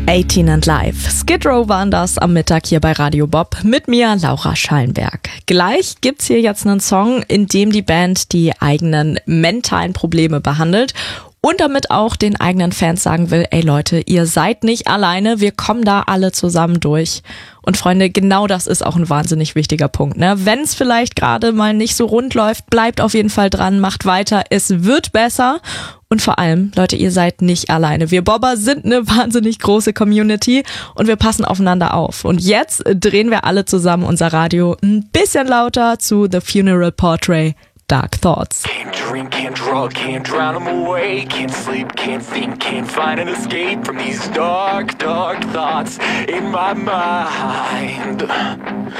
18 and Live. Skid Row waren das am Mittag hier bei Radio Bob mit mir, Laura Schallenberg. Gleich gibt's hier jetzt einen Song, in dem die Band die eigenen mentalen Probleme behandelt und damit auch den eigenen Fans sagen will, ey Leute, ihr seid nicht alleine, wir kommen da alle zusammen durch. Und Freunde, genau das ist auch ein wahnsinnig wichtiger Punkt, ne? Wenn es vielleicht gerade mal nicht so rund läuft, bleibt auf jeden Fall dran, macht weiter, es wird besser. Und vor allem, Leute, ihr seid nicht alleine. Wir Bobber sind eine wahnsinnig große Community und wir passen aufeinander auf. Und jetzt drehen wir alle zusammen unser Radio ein bisschen lauter zu The Funeral Portrait, Dark Thoughts. Can't drink, can't drug, can't drown them away. Can't sleep, can't think, can't find an escape from these dark, dark thoughts in my mind.